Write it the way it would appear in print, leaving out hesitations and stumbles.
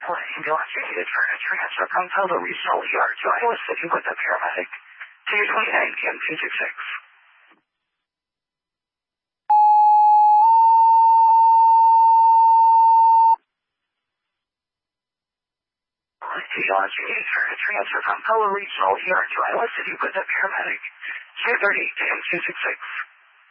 Ambulance needed for a transfer from Pella Regional ER to Iowa City with a paramedic. 2:29 p.m. 266. Ambulance needed for a transfer from Pella Regional ER to Iowa City with a paramedic. 2:30 p.m. 266.